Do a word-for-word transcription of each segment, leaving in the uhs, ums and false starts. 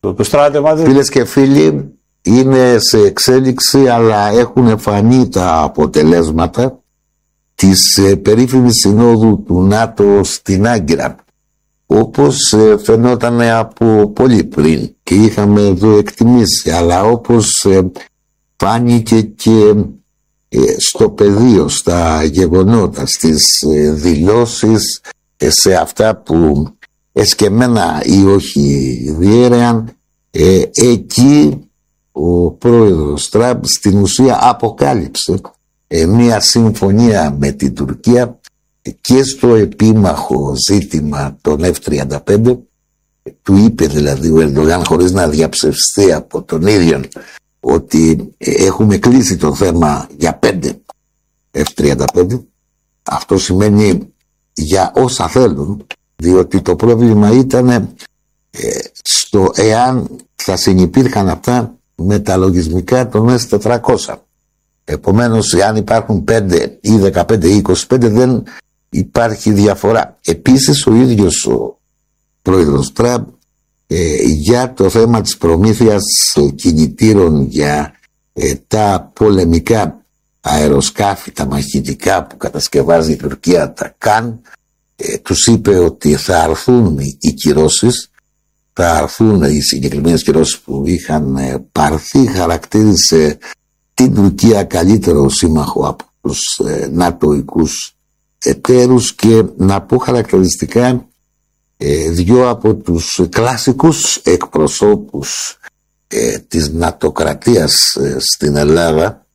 το, το στράτευμα. Φίλες και φίλοι, είναι σε εξέλιξη, αλλά έχουν φανεί τα αποτελέσματα της ε, περίφημης συνόδου του ΝΑΤΟ στην Άγκυρα, όπως ε, φαινόταν από πολύ πριν και είχαμε εδώ εκτιμήσει, αλλά όπως ε, φάνηκε και ε, στο πεδίο, στα γεγονότα, στις ε, δηλώσεις, ε, σε αυτά που εσκεμμένα ή όχι διέρεαν, ε, εκεί ο πρόεδρος Τραμπ στην ουσία αποκάλυψε ε, μια συμφωνία με την Τουρκία και στο επίμαχο ζήτημα των εφ τριάντα πέντε. Του είπε δηλαδή ο Ερντογάν, χωρίς να διαψευστεί από τον ίδιο, ότι έχουμε κλείσει το θέμα για πέντε εφ τριάντα πέντε. Αυτό σημαίνει για όσα θέλουν, διότι το πρόβλημα ήταν ε, στο εάν θα συνυπήρχαν αυτά με τα λογισμικά των ες τετρακόσια. Επομένως, εάν υπάρχουν πέντε ή δεκαπέντε ή είκοσι πέντε, δεν υπάρχει διαφορά. Επίσης, ο ίδιος ο πρόεδρος Τραμπ ε, για το θέμα της προμήθειας κινητήρων για ε, τα πολεμικά αεροσκάφη, τα μαχητικά που κατασκευάζει η Τουρκία, τα ΚΑΝ, ε, τους είπε ότι θα αρθούν οι κυρώσεις, θα αρθούν οι συγκεκριμένες κυρώσεις που είχαν ε, πάρθει. Χαρακτήρισε την Τουρκία καλύτερο σύμμαχο από τους ε, νατοικούς εταίρους, και να πω χαρακτηριστικά ε, δυο από τους κλασικούς εκπροσώπους ε, της νατοκρατίας ε, στην Ελλάδα,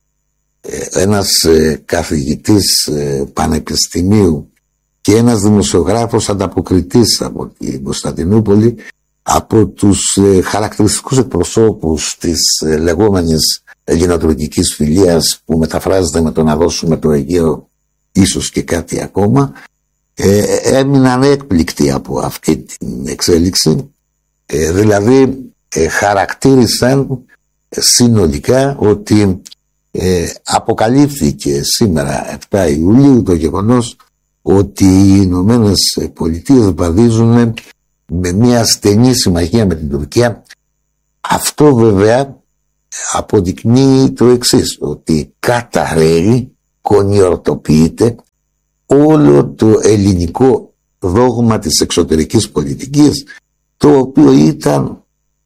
ε, ένας ε, καθηγητής ε, πανεπιστημίου και ένας δημοσιογράφος ανταποκριτής από την Κωνσταντινούπολη, από τους ε, χαρακτηριστικούς εκπροσώπους της ε, λεγόμενης ελληνοτουρκικής φιλίας, που μεταφράζεται με το να δώσουμε το Αιγαίο ίσως και κάτι ακόμα, ε, έμειναν έκπληκτοι από αυτή την εξέλιξη. Ε, δηλαδή ε, χαρακτήρισαν ε, συνολικά ότι ε, αποκαλύφθηκε σήμερα επτά Ιουλίου το γεγονός ότι οι Ηνωμένες Πολιτείες βαδίζουν με μια στενή συμμαχία με την Τουρκία. Αυτό βέβαια αποδεικνύει το εξής, ότι καταρρέει, κονιορτοποιείται όλο το ελληνικό δόγμα της εξωτερικής πολιτικής, το οποίο ήταν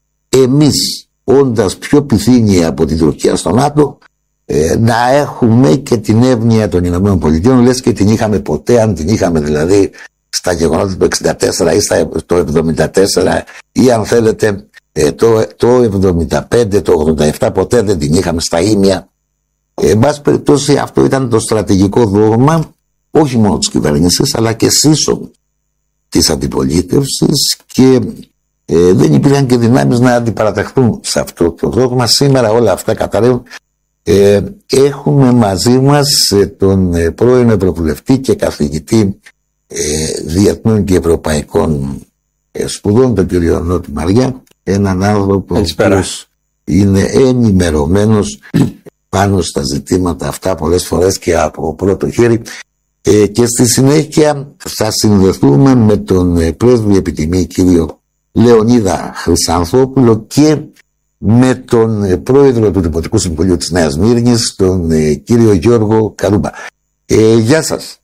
εμείς, όντας πιο πυθύνοι από την Τουρκία στο ΝΑΤΟ, ε, να έχουμε και την εύνοια των Ηνωμένων Πολιτείων, λες και την είχαμε ποτέ, αν την είχαμε δηλαδή στα γεγονότα του εξήντα τέσσερα ή στα, το εβδομήντα τέσσερα, ή αν θέλετε ε, το, το εβδομήντα πέντε, το ογδόντα επτά, ποτέ δεν την είχαμε στα ίμια. Ε, εν πάση περιπτώσει, αυτό ήταν το στρατηγικό δόγμα όχι μόνο της κυβέρνησης, αλλά και σύσσωμο της αντιπολίτευσης, και ε, δεν υπήρχαν και δυνάμεις να αντιπαρατεχθούν σε αυτό το δόγμα. Σήμερα όλα αυτά καταρρεύουν. Ε, έχουμε μαζί μας ε, τον ε, πρώην Ευρωβουλευτή και καθηγητή ε, διεθνών και ευρωπαϊκών ε, σπουδών, τον κύριο Νότι Μαριά, έναν άνθρωπο που είναι ενημερωμένος πάνω στα ζητήματα αυτά πολλές φορές και από πρώτο χέρι. Ε, και στη συνέχεια θα συνδεθούμε με τον ε, πρέσβη επιτιμή κύριο Λεωνίδα Χρυσανθόπουλο και με τον ε, πρόεδρο του Δημοτικού Συμβουλίου της Νέας Μύρνης, τον ε, κύριο Γιώργο Καρούμπα. Ε, γεια σας.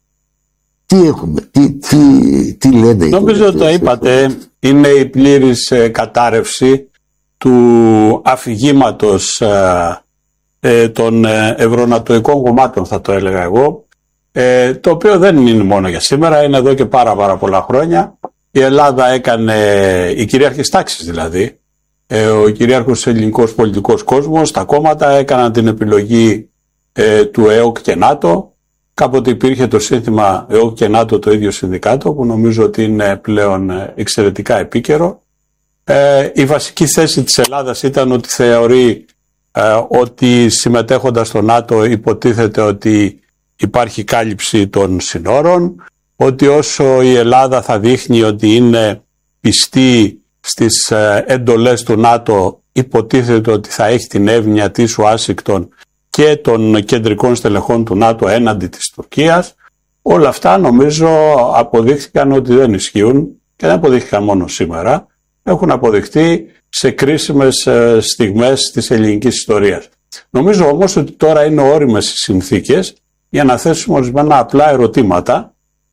Τι έχουμε, τι, τι, τι λέτε? Νομίζω το είπατε, είναι η πλήρης ε, κατάρρευση του αφηγήματος ε, ε, των ε, ευρωνατοικών κομμάτων, θα το έλεγα εγώ, ε, το οποίο δεν είναι μόνο για σήμερα, είναι εδώ και πάρα πάρα πολλά χρόνια. Η Ελλάδα έκανε, οι κυρίαρχες τάξεις δηλαδή, ε, ο κυρίαρχος ελληνικός πολιτικός κόσμος, τα κόμματα έκαναν την επιλογή ε, του ΕΟΚ και ΝΑΤΟ. Κάποτε υπήρχε το σύνθημα ΕΟΚ και ΝΑΤΟ, το ίδιο συνδικάτο, που νομίζω ότι είναι πλέον εξαιρετικά επίκαιρο. Ε, η βασική θέση της Ελλάδας ήταν ότι θεωρεί ε, ότι συμμετέχοντας στο ΝΑΤΟ υποτίθεται ότι υπάρχει κάλυψη των συνόρων, ότι όσο η Ελλάδα θα δείχνει ότι είναι πιστή στις ε, εντολές του ΝΑΤΟ, υποτίθεται ότι θα έχει την εύνοια της Ουάσιγκτον και των κεντρικών στελεχών του ΝΑΤΟ έναντι της Τουρκίας. Όλα αυτά νομίζω αποδείχθηκαν ότι δεν ισχύουν, και δεν αποδείχθηκαν μόνο σήμερα. έχουν αποδειχτεί σε κρίσιμες στιγμές της ελληνικής ιστορίας. Νομίζω όμως ότι τώρα είναι ώριμες οι συνθήκες για να θέσουμε ορισμένα απλά ερωτήματα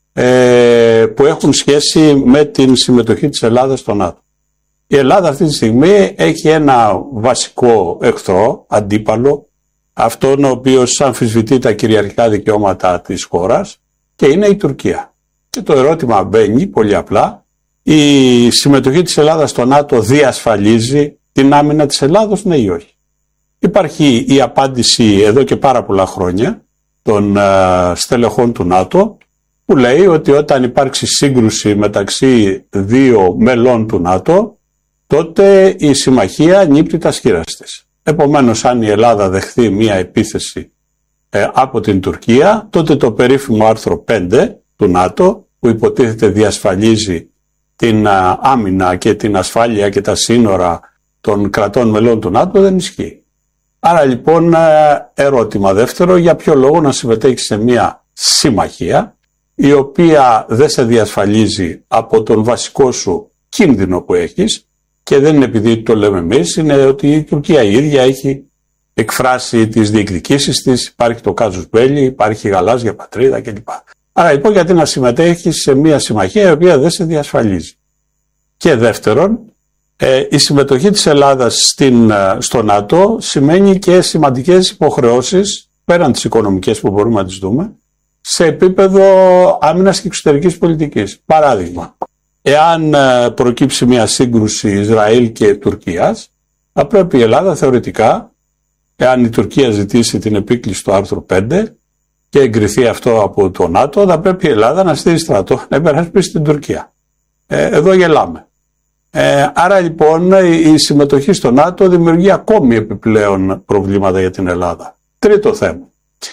ε, που έχουν σχέση με την συμμετοχή της Ελλάδας στο ΝΑΤΟ. Η Ελλάδα αυτή τη στιγμή έχει ένα βασικό εχθρό, αντίπαλο, αυτόν ο οποίος αμφισβητεί τα κυριαρχικά δικαιώματα της χώρας, και είναι η Τουρκία. Και το ερώτημα μπαίνει πολύ απλά: η συμμετοχή της Ελλάδας στο ΝΑΤΟ διασφαλίζει την άμυνα της Ελλάδος, ναι ή όχι? Υπάρχει η απάντηση εδώ και πάρα πολλά χρόνια των uh, στελεχών του ΝΑΤΟ, που λέει ότι όταν υπάρξει σύγκρουση μεταξύ δύο μελών του ΝΑΤΟ, τότε η συμμαχία νύπτει τα σχήρας της. Επομένως, αν η Ελλάδα δεχθεί μία επίθεση ε, από την Τουρκία, τότε το περίφημο άρθρο πέντε του ΝΑΤΟ, που υποτίθεται διασφαλίζει την α, άμυνα και την ασφάλεια και τα σύνορα των κρατών μελών του ΝΑΤΟ, δεν ισχύει. Άρα λοιπόν, ερώτημα δεύτερο: για ποιο λόγο να συμμετέχει σε μία συμμαχία η οποία δεν σε διασφαλίζει από τον βασικό σου κίνδυνο που έχεις? Και δεν είναι επειδή το λέμε εμείς, είναι ότι η Τουρκία η ίδια έχει εκφράσει τις διεκδικήσεις της, υπάρχει το κάζους μπέλι, υπάρχει η γαλάζια πατρίδα κλπ. Άρα λοιπόν, γιατί να συμμετέχεις σε μια συμμαχία η οποία δεν σε διασφαλίζει? Και δεύτερον, ε, η συμμετοχή της Ελλάδας στην, στο ΝΑΤΟ σημαίνει και σημαντικές υποχρεώσεις, πέραν τις οικονομικές που μπορούμε να τις δούμε, σε επίπεδο άμυνας και εξωτερικής πολιτικής. Παράδειγμα, εάν προκύψει μια σύγκρουση Ισραήλ και Τουρκίας, θα πρέπει η Ελλάδα θεωρητικά, εάν η Τουρκία ζητήσει την επίκληση του άρθρου πέντε και εγκριθεί αυτό από το ΝΑΤΟ, θα πρέπει η Ελλάδα να στείλει στρατό να υπερασπίσει την Τουρκία. Ε, εδώ γελάμε. Ε, άρα λοιπόν, η συμμετοχή στο ΝΑΤΟ δημιουργεί ακόμη επιπλέον προβλήματα για την Ελλάδα. Τρίτο θέμα.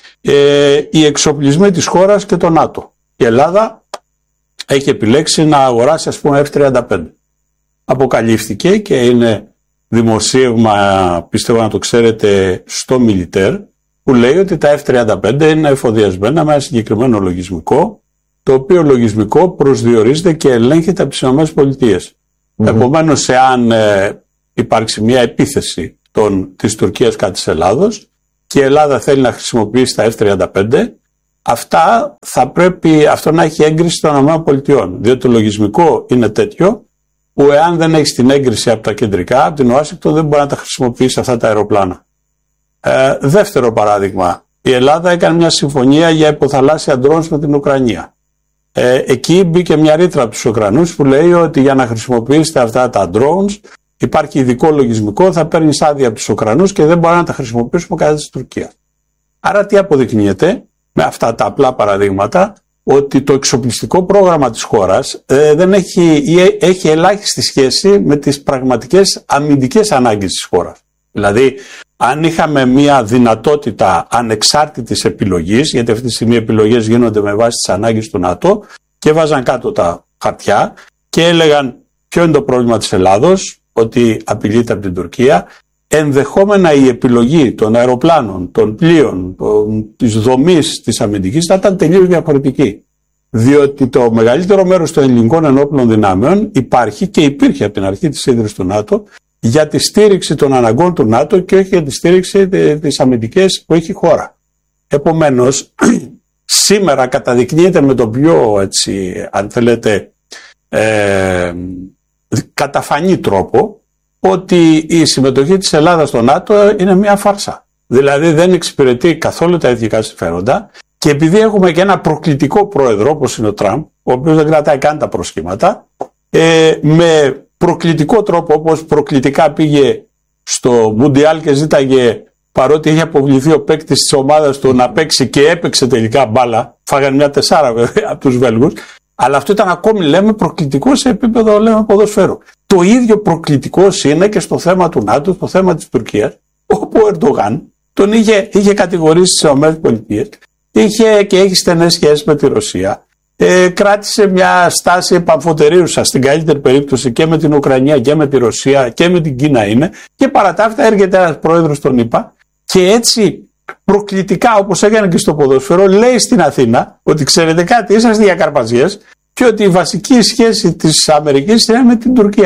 Ε, οι εξοπλισμοί της χώρας και το ΝΑΤΟ. Η Ελλάδα έχει επιλέξει να αγοράσει, ας πούμε, εφ τριάντα πέντε. Αποκαλύφθηκε και είναι δημοσίευμα, πιστεύω να το ξέρετε, στο Μιλιτέρ, που λέει ότι τα εφ τριάντα πέντε είναι εφοδιασμένα με ένα συγκεκριμένο λογισμικό, το οποίο λογισμικό προσδιορίζεται και ελέγχεται από τις ΗΠΑ. Mm-hmm. Επομένως, εάν ε, υπάρξει μια επίθεση των, της Τουρκίας κατά της Ελλάδος και η Ελλάδα θέλει να χρησιμοποιήσει τα εφ τριάντα πέντε, αυτά θα πρέπει αυτό να έχει έγκριση των ΗΠΑ, διότι το λογισμικό είναι τέτοιο που εάν δεν έχει την έγκριση από τα κεντρικά, από την Ουάσιγκτον, δεν μπορεί να τα χρησιμοποιήσει αυτά τα αεροπλάνα. Ε, δεύτερο παράδειγμα, η Ελλάδα έκανε μια συμφωνία για υποθαλάσσια drones με την Ουκρανία. Ε, εκεί μπήκε μια ρήτρα από τους Ουκρανούς που λέει ότι για να χρησιμοποιήσετε αυτά τα drones υπάρχει ειδικό λογισμικό, θα παίρνεις άδεια από τους Ουκρανούς και δεν μπορεί να τα χρησιμοποιήσουμε κατά της Τουρκίας. Άρα τι αποδεικνύεται με αυτά τα απλά παραδείγματα? Ότι το εξοπλιστικό πρόγραμμα της χώρας ε, δεν έχει, ή έχει ελάχιστη σχέση με τις πραγματικές αμυντικές ανάγκες της χώρας. Δηλαδή, αν είχαμε μια δυνατότητα ανεξάρτητης επιλογής, γιατί αυτή τη στιγμή οι επιλογές γίνονται με βάση τις ανάγκες του ΝΑΤΟ, και βάζαν κάτω τα χαρτιά και έλεγαν ποιο είναι το πρόβλημα της Ελλάδος, ότι απειλείται από την Τουρκία, ενδεχόμενα η επιλογή των αεροπλάνων, των πλοίων, των, της δομής της αμυντικής θα ήταν τελείως διαφορετική. Διότι το μεγαλύτερο μέρος των ελληνικών ενόπλων δυνάμεων υπάρχει και υπήρχε από την αρχή της ίδρυσης του ΝΑΤΟ για τη στήριξη των αναγκών του ΝΑΤΟ και όχι για τη στήριξη της αμυντικής που έχει η χώρα. Επομένως, σήμερα καταδεικνύεται με τον πιο, έτσι, αν θέλετε, ε, καταφανή τρόπο ότι η συμμετοχή της Ελλάδας στο ΝΑΤΟ είναι μια φάρσα. Δηλαδή δεν εξυπηρετεί καθόλου τα εθνικά συμφέροντα, και επειδή έχουμε και ένα προκλητικό πρόεδρο όπως είναι ο Τραμπ, ο οποίος δεν κρατάει καν τα προσχήματα, ε, με προκλητικό τρόπο, όπως προκλητικά πήγε στο Μουντιάλ και ζήταγε, παρότι είχε αποβληθεί ο παίκτης της ομάδας του, να παίξει, και έπαιξε τελικά μπάλα, φάγανε μια τεσσάρα βέβαια από τους Βέλγους, αλλά αυτό ήταν ακόμη, λέμε, προκλητικό σε επίπεδο, λέμε, ποδοσφαίρου. Το ίδιο προκλητικός είναι και στο θέμα του ΝΑΤΟ, στο θέμα της Τουρκίας, όπου ο Ερντογάν τον είχε, είχε κατηγορήσει στις ΗΠΑ, είχε και έχει στενές σχέσεις με τη Ρωσία, ε, κράτησε μια στάση επαμφωτερίουσα στην καλύτερη περίπτωση και με την Ουκρανία και με τη Ρωσία και με την Κίνα είναι, και παρά τα αυτά έρχεται ένας πρόεδρος των ΗΠΑ και έτσι προκλητικά, όπως έκανε και στο ποδόσφαιρο, λέει στην Αθήνα ότι ξέρετε κάτι, είσαστε για καρπαζιές και ότι η βασική σχέση της Αμερικής είναι με την Τουρκία.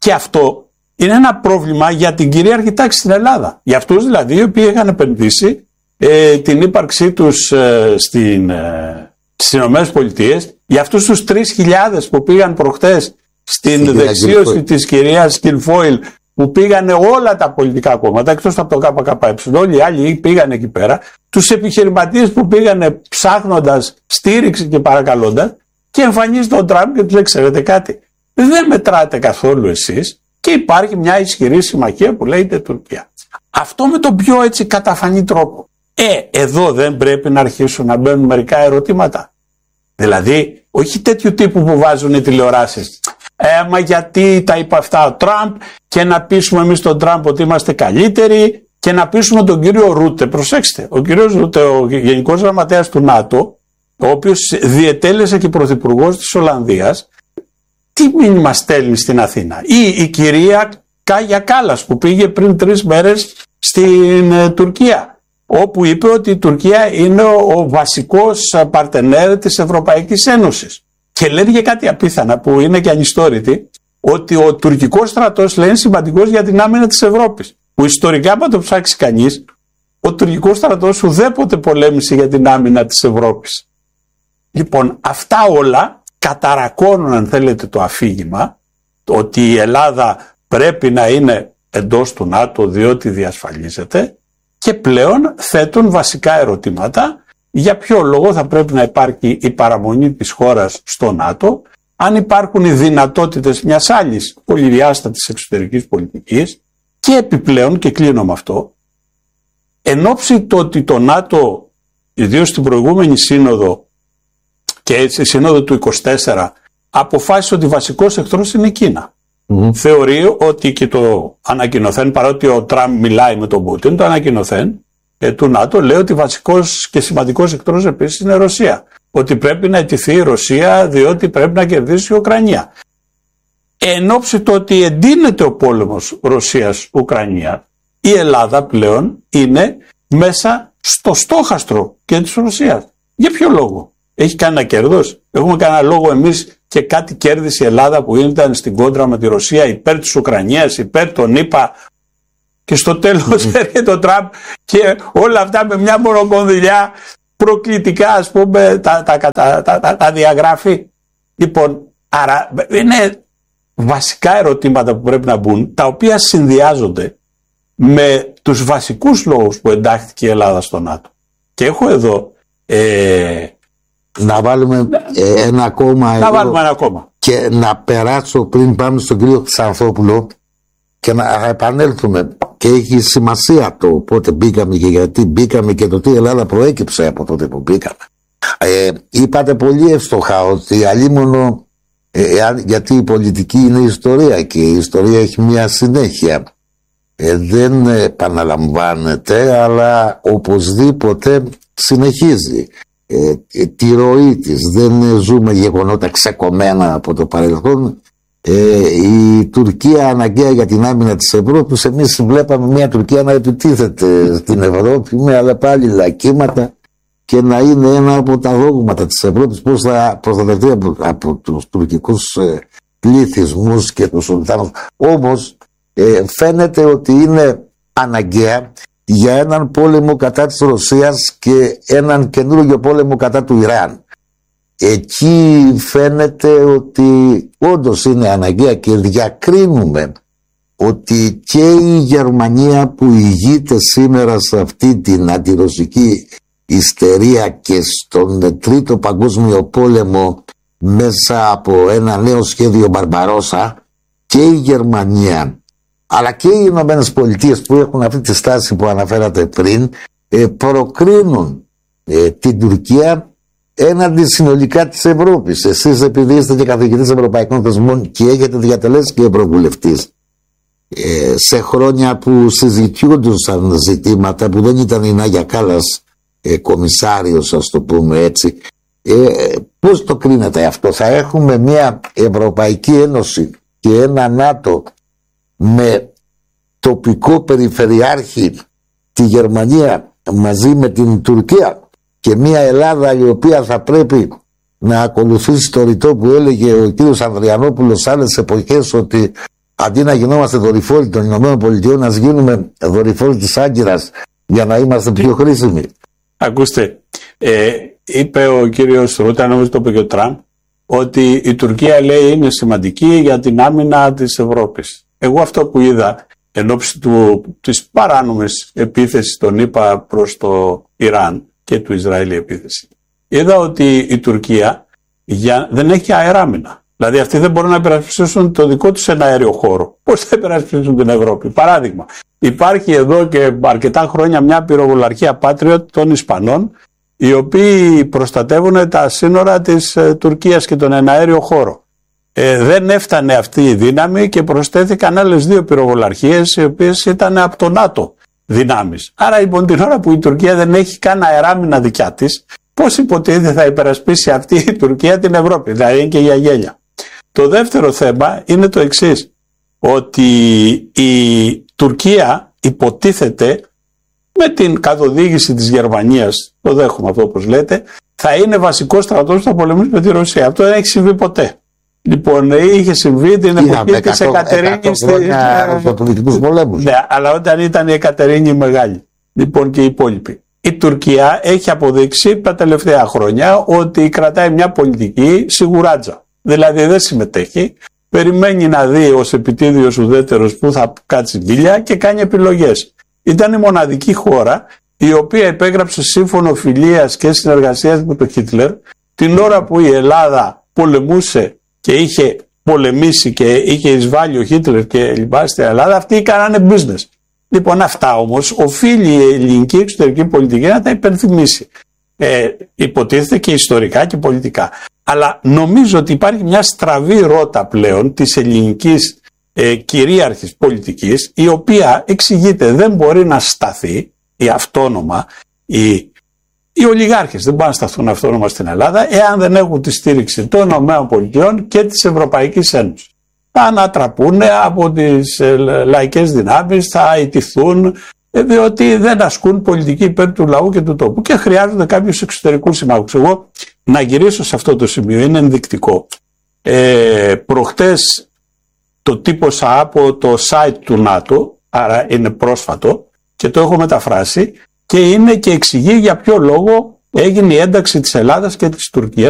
Και αυτό είναι ένα πρόβλημα για την κυρίαρχη τάξη στην Ελλάδα. Για αυτούς δηλαδή οι οποίοι είχαν επενδύσει ε, την ύπαρξή τους ε, στην, ε, στις Ηνωμένες Πολιτείες, για αυτούς τους τρεις χιλιάδες που πήγαν προχτές στην δεξίωση της κυρίας Κιλφόιλ, που πήγανε όλα τα πολιτικά κόμματα εκτός από το ΚΚΕ, όλοι οι άλλοι πήγαν εκεί πέρα, τους επιχειρηματίες που πήγανε ψάχνοντας στήριξη και παρακαλώντας, και εμφανίζεται ο Τραμπ και τους λέει: ξέρετε κάτι, δεν μετράτε καθόλου εσείς και υπάρχει μια ισχυρή συμμαχία που λέγεται Τουρκία. Αυτό με τον πιο έτσι καταφανή τρόπο. Ε, εδώ δεν πρέπει να αρχίσουν να μπαίνουν μερικά ερωτήματα. Δηλαδή, όχι τέτοιου τύπου που βάζουν οι τηλεοράσεις. Ε, μα γιατί τα είπε αυτά ο Τραμπ, και να πείσουμε εμείς τον Τραμπ ότι είμαστε καλύτεροι, και να πείσουμε τον κύριο Ρούτε. Προσέξτε, ο κύριος Ρούτε, ο Γενικός Γραμματέας του ΝΑΤΟ, ο οποίος διετέλεσε και πρωθυπουργός της Ολλανδίας, τι μήνυμα στέλνει στην Αθήνα? Ή η κυρία Κάγια Κάλλας που πήγε πριν τρεις μέρες στην ε, Τουρκία, όπου είπε ότι η Τουρκία είναι ο, ο βασικός παρτενέρ της Ευρωπαϊκής Ένωσης. Και λένε και κάτι απίθανα που είναι και ανιστόρητη, ότι ο τουρκικός στρατός λέει είναι σημαντικός για την άμυνα της Ευρώπης. Που ιστορικά, αν το ψάξει κανείς, ο τουρκικός στρατός ουδέποτε πολέμησε για την άμυνα της Ευρώπης. Λοιπόν, αυτά όλα καταρακώνουν, αν θέλετε, το αφήγημα ότι η Ελλάδα πρέπει να είναι εντός του ΝΑΤΟ διότι διασφαλίζεται, και πλέον θέτουν βασικά ερωτήματα. Για ποιο λόγο θα πρέπει να υπάρχει η παραμονή της χώρας στο ΝΑΤΟ, αν υπάρχουν οι δυνατότητες μιας άλλης πολυδιάστατης εξωτερικής πολιτικής, και επιπλέον, και κλείνω με αυτό, εν ώψη το ότι το ΝΑΤΟ, ιδίως στην προηγούμενη σύνοδο και στη σύνοδο του είκοσι τέσσερα, αποφάσισε ότι βασικός εχθρός είναι η Κίνα. Mm. Θεωρεί ότι, και το ανακοινωθέν, παρότι ο Τραμπ μιλάει με τον Πούτιν, το ανακοινωθέν ε, του ΝΑΤΟ λέει ότι βασικός και σημαντικός εχθρός επίσης είναι η Ρωσία. Ότι πρέπει να αιτηθεί η Ρωσία διότι πρέπει να κερδίσει η Ουκρανία. Εν ώψη το ότι εντείνεται ο πόλεμος Ρωσίας-Ουκρανία, η Ελλάδα πλέον είναι μέσα στο στόχαστρο και της Ρωσίας. Για ποιο λόγο? Έχει κανένα κέρδος? Έχουμε κανένα λόγο εμείς και κάτι κέρδισε η Ελλάδα που ήταν στην κόντρα με τη Ρωσία υπέρ της Ουκρανίας, υπέρ των ΗΠΑ, και στο τέλος έρχεται ο Τραμπ και όλα αυτά με μια μονοκονδυλιά προκλητικά, ας πούμε, τα, τα, τα, τα, τα, τα διαγράφει. Λοιπόν, άρα είναι βασικά ερωτήματα που πρέπει να μπουν, τα οποία συνδυάζονται με τους βασικούς λόγους που εντάχθηκε η Ελλάδα στο ΝΑΤΟ. Και έχω εδώ ε, να βάλουμε ε, ένα ακόμα να εδώ, βάλουμε ένα ακόμα και να περάσω πριν πάμε στον κύριο Ξανθόπουλο και να επανέλθουμε, και έχει σημασία το πότε μπήκαμε και γιατί μπήκαμε και το τι η Ελλάδα προέκυψε από τότε που μπήκαμε. Ε, είπατε πολύ εύστοχα ότι αλίμονο ε, γιατί η πολιτική είναι η ιστορία και η ιστορία έχει μια συνέχεια. Ε, δεν επαναλαμβάνεται, αλλά οπωσδήποτε συνεχίζει ε, ε, τη ροή της. Δεν ζούμε γεγονότα ξεκομμένα από το παρελθόν. Ε, η Τουρκία αναγκαία για την άμυνα της Ευρώπης. Εμείς βλέπαμε μια Τουρκία να επιτίθεται στην Ευρώπη με άλλα πάλι λακκύματα και να είναι ένα από τα δόγματα της Ευρώπης πώς θα προστατευτεί από, από τους τουρκικούς ε, πληθυσμούς και τους Σουλτάνους. Όμως ε, φαίνεται ότι είναι αναγκαία για έναν πόλεμο κατά της Ρωσίας και έναν καινούργιο πόλεμο κατά του Ιράν. Εκεί φαίνεται ότι όντως είναι αναγκαία και διακρίνουμε ότι και η Γερμανία που ηγείται σήμερα σε αυτή την αντιρωσική ιστερία και στον Τρίτο Παγκόσμιο Πόλεμο μέσα από ένα νέο σχέδιο Μπαρμπαρόσα, και η Γερμανία αλλά και οι Ηνωμένες Πολιτείες που έχουν αυτή τη στάση που αναφέρατε πριν προκρίνουν την Τουρκία έναντι συνολικά της Ευρώπης. Εσείς, επειδή είστε και καθηγητής ευρωπαϊκών θεσμών και έχετε διατελέσει και ευρωβουλευτής ε, σε χρόνια που συζητιούντουσαν ζητήματα που δεν ήταν η Νάγια Κάλλας ε, κομισάριος, ας το πούμε έτσι, ε, πώς το κρίνετε αυτό? Θα έχουμε μια Ευρωπαϊκή Ένωση και ένα ΝΑΤΟ με τοπικό περιφερειάρχη τη Γερμανία μαζί με την Τουρκία, και μια Ελλάδα η οποία θα πρέπει να ακολουθήσει το ρητό που έλεγε ο κύριος Ανδριανόπουλος σε άλλες εποχές, ότι αντί να γινόμαστε δορυφόροι των Ηνωμένων Πολιτειών, να γίνουμε δορυφόροι της Άγκυρας για να είμαστε πιο χρήσιμοι. Ακούστε, ε, είπε ο κύριος Ρούτα, νομίζω το είπε και ο Τραμπ, ότι η Τουρκία, λέει, είναι σημαντική για την άμυνα της Ευρώπης. Εγώ αυτό που είδα εν ώψη του, της παράνομης επίθεσης των ΗΠΑ προς το Ιράν και του Ισραήλ η επίθεση, είδα ότι η Τουρκία για, δεν έχει αεράμινα. Δηλαδή αυτοί δεν μπορούν να υπερασπιστούν το δικό τους ένα αέριο χώρο. Πώς θα υπερασπιστούν την Ευρώπη? Παράδειγμα, υπάρχει εδώ και αρκετά χρόνια μια πυροβολαρχία Patriot των Ισπανών, οι οποίοι προστατεύουν τα σύνορα της ε, Τουρκίας και τον εναέριο χώρο. Ε, δεν έφτανε αυτή η δύναμη και προσθέθηκαν άλλες δύο πυροβολαρχίες, οι οποίες ήταν από το ΝΑΤΟ δυνάμεις. Άρα λοιπόν την ώρα που η Τουρκία δεν έχει καν αεράμινα δικιά της, πώς υποτίθεται θα υπερασπίσει αυτή η Τουρκία την Ευρώπη? Δηλαδή είναι και για γέλια. Το δεύτερο θέμα είναι το εξής, ότι η Τουρκία υποτίθεται με την καθοδήγηση της Γερμανίας, το δέχομαι αυτό όπως λέτε, θα είναι βασικός στρατός που θα πολεμήσει με τη Ρωσία. Αυτό δεν έχει συμβεί ποτέ. Λοιπόν, είχε συμβεί την εποχή της Εκατερίνης. Ναι, αλλά όταν ήταν η Εκατερίνη Μεγάλη. Λοιπόν, και οι υπόλοιποι. Η Τουρκία έχει αποδείξει τα τελευταία χρόνια ότι κρατάει μια πολιτική σιγουράτζα. Δηλαδή δεν συμμετέχει, περιμένει να δει ως επιτίδιος ουδέτερος που θα κάτσει μπίλια και κάνει επιλογές. Ήταν η μοναδική χώρα η οποία υπέγραψε σύμφωνο φιλίας και συνεργασίας με τον Χίτλερ την ώρα που η Ελλάδα πολεμούσε και είχε πολεμήσει και είχε εισβάλει ο Χίτλερ και λοιπά στην Ελλάδα. Αυτοί κάνανε business. Λοιπόν, αυτά όμως οφείλει η ελληνική εξωτερική πολιτική να τα υπενθυμίσει. Ε, υποτίθεται και ιστορικά και πολιτικά. Αλλά νομίζω ότι υπάρχει μια στραβή ρότα πλέον της ελληνικής ε, κυρίαρχης πολιτικής, η οποία εξηγείται δεν μπορεί να σταθεί η αυτόνομα, οι, οι ολιγάρχες δεν μπορούν να σταθούν αυτόνομα στην Ελλάδα εάν δεν έχουν τη στήριξη των ΗΠΑ και της Ευρωπαϊκής Ένωσης. Θα ανατραπούν από τις ε, λαϊκές δυνάμεις, θα ιτηθούν, ε, διότι δεν ασκούν πολιτική υπέρ του λαού και του τόπου και χρειάζονται κάποιους εξωτερικούς συμμάχους. Εγώ να γυρίσω σε αυτό το σημείο, είναι ενδεικτικό. Ε, προχτές το τύπωσα από το site του ΝΑΤΟ, άρα είναι πρόσφατο και το έχω μεταφράσει και είναι και εξηγεί για ποιο λόγο έγινε η ένταξη της Ελλάδας και της Τουρκίας